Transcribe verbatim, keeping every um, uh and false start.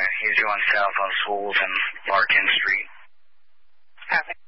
he was going south on Swools and Larkin Street. Perfect.